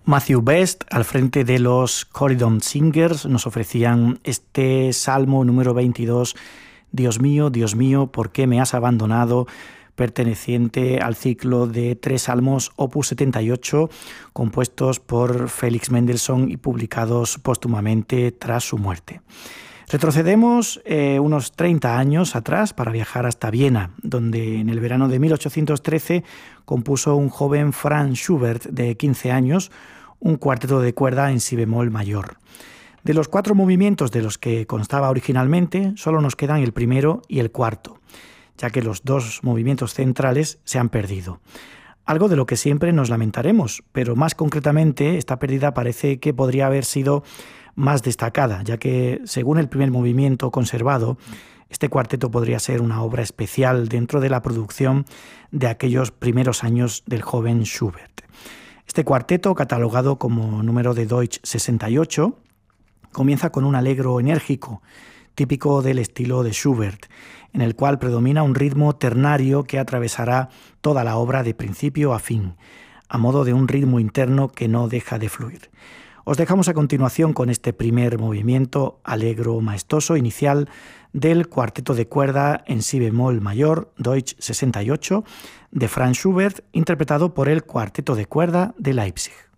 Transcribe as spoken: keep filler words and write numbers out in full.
Matthew Best, al frente de los Corydon Singers, nos ofrecían este Salmo número veintidós, Dios mío, Dios mío, ¿por qué me has abandonado?, perteneciente al ciclo de tres salmos opus setenta y ocho, compuestos por Félix Mendelssohn y publicados póstumamente tras su muerte. Retrocedemos eh, unos treinta años atrás para viajar hasta Viena, donde en el verano de mil ochocientos trece compuso un joven Franz Schubert de quince años un cuarteto de cuerda en si bemol mayor. De los cuatro movimientos de los que constaba originalmente, solo nos quedan el primero y el cuarto, ya que los dos movimientos centrales se han perdido. Algo de lo que siempre nos lamentaremos, pero más concretamente esta pérdida parece que podría haber sido más destacada, ya que, según el primer movimiento conservado, este cuarteto podría ser una obra especial dentro de la producción de aquellos primeros años del joven Schubert. Este cuarteto, catalogado como número de Deutsch sesenta y ocho, comienza con un allegro enérgico, típico del estilo de Schubert, en el cual predomina un ritmo ternario que atravesará toda la obra de principio a fin, a modo de un ritmo interno que no deja de fluir. Os dejamos a continuación con este primer movimiento allegro maestoso inicial del cuarteto de cuerda en si bemol mayor, Deutsch sesenta y ocho, de Franz Schubert, interpretado por el Cuarteto de Cuerda de Leipzig.